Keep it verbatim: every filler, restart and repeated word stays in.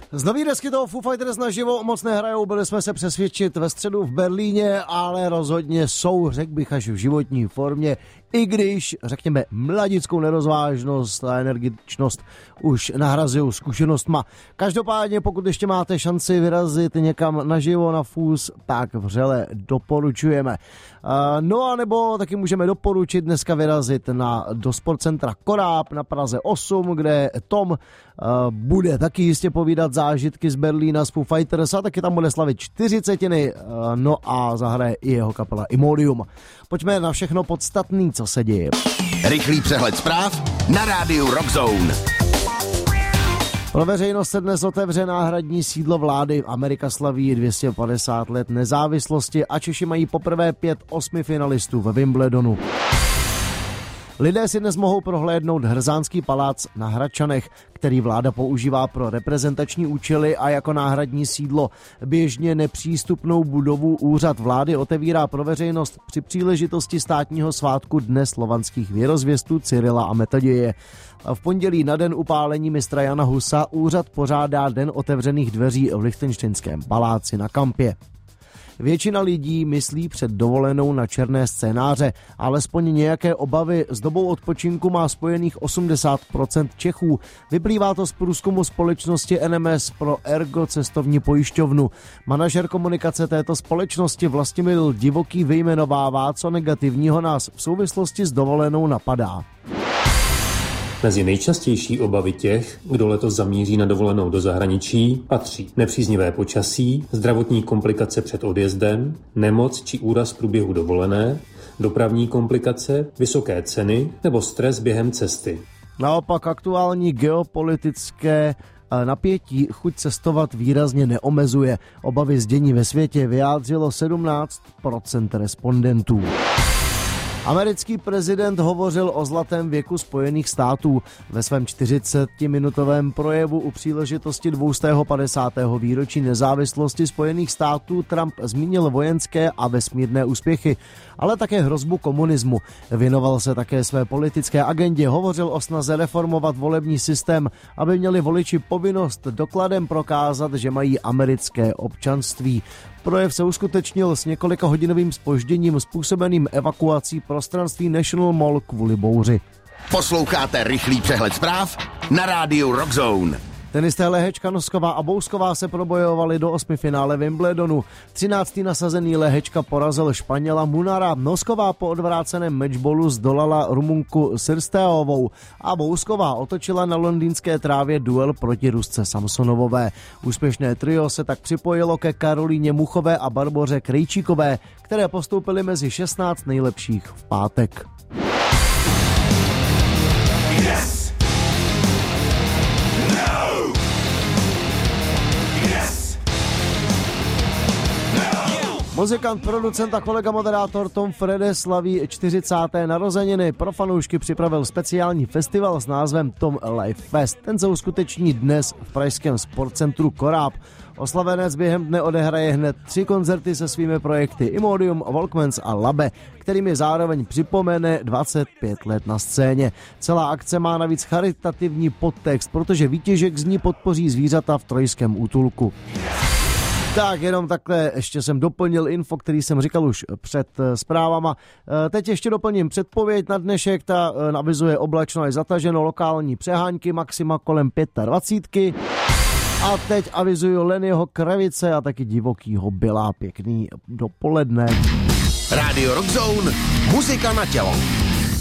Z nový desky toho Foo Fighters naživo moc nehrajou, byli jsme se přesvědčit ve středu v Berlíně, ale rozhodně jsou, řekl bych, až v životní formě, i když, řekněme, mladickou nerozvážnost a energičnost už nahrazují zkušenostma. Každopádně, pokud ještě máte šanci vyrazit někam naživo na Foos, tak vřele doporučujeme. No a nebo taky můžeme doporučit dneska vyrazit na, do sportcentra Koráb na Praze osm, kde Tom bude taky jistě povídat zážitky z Berlína z Foo Fighters a taky tam bude slavit čtyřicetiny, no a zahraje i jeho kapela Imodium. Pojďme na všechno podstatný, co se děje. Rychlý přehled zpráv na rádiu Rock Zone. Pro veřejnost se dnes otevře náhradní sídlo vlády. Amerika slaví dvě stě padesát let nezávislosti a Češi mají poprvé pět osmi finalistů ve Wimbledonu. Lidé si dnes mohou prohlédnout Hrzánský palác na Hradčanech, který vláda používá pro reprezentační účely a jako náhradní sídlo. Běžně nepřístupnou budovu úřad vlády otevírá pro veřejnost při příležitosti státního svátku Dne slovanských věrozvěstů Cyrila a Metoděje. V pondělí na den upálení mistra Jana Husa úřad pořádá Den otevřených dveří v Lichtenštejnském paláci na Kampě. Většina lidí myslí před dovolenou na černé scénáře, alespoň nějaké obavy s dobou odpočinku má spojených osmdesát procent Čechů. Vyplývá to z průzkumu společnosti N M S pro Ergo cestovní pojišťovnu. Manažer komunikace této společnosti Vlastimil Divoký vyjmenovává, co negativního nás v souvislosti s dovolenou napadá. Mezi nejčastější obavy těch, kdo letos zamíří na dovolenou do zahraničí, patří nepříznivé počasí, zdravotní komplikace před odjezdem, nemoc či úraz v průběhu dovolené, dopravní komplikace, vysoké ceny nebo stres během cesty. Naopak aktuální geopolitické napětí chuť cestovat výrazně neomezuje. Obavy z dění ve světě vyjádřilo sedmnáct procent respondentů. Americký prezident hovořil o zlatém věku Spojených států. Ve svém čtyřicetiminutovém projevu u příležitosti dvě stě padesátého výročí nezávislosti Spojených států Trump zmínil vojenské a vesmírné úspěchy, ale také hrozbu komunismu. Věnoval se také své politické agendě, hovořil o snaze reformovat volební systém, aby měli voliči povinnost dokladem prokázat, že mají americké občanství. Projev se uskutečnil s několika hodinovým zpožděním způsobeným evakuací prostranství National Mall kvůli bouři. Posloucháte rychlý přehled zpráv na rádiu Rock Zone. Tenisté Lehečka, Nosková a Bousková se probojovali do osmi finále Wimbledonu. třináctý nasazený Lehečka porazil Španěla Munara. Nosková po odvráceném matchballu zdolala Rumunku Sirsteovou a Bousková otočila na londýnské trávě duel proti Rusce Samsonovové. Úspěšné trio se tak připojilo ke Karolíně Muchové a Barboře Krejčíkové, které postoupily mezi šestnáct nejlepších v pátek. Yes! Muzikant, producent a kolega moderátor Tom Frede slaví čtyřicáté narozeniny. Pro fanoušky připravil speciální festival s názvem Tom Live Fest. Ten se uskuteční dnes v pražském sportcentru Koráb. Oslavenec během dne odehraje hned tři koncerty se svými projekty Imodium, Walkmans a Labe, kterými zároveň připomene dvacet pět let na scéně. Celá akce má navíc charitativní podtext, protože výtěžek z ní podpoří zvířata v trojském útulku. Tak jenom takhle ještě jsem doplnil info, který jsem říkal už před zprávama. Teď ještě doplním předpověď na dnešek, ta avizuje oblačno a zataženo, lokální přehánky, maxima kolem dvacet pět. A teď avizuju Lennyho Kravice a taky Divokýho Byla. Pěkný dopoledne. Radio Rock Zone, muzika na tělo.